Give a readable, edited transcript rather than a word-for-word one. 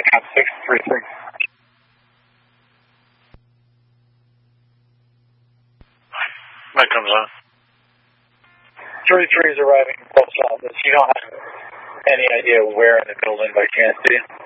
account 633. That comes on. 33 is arriving in post office. You don't have any idea where in the building by chance, do you?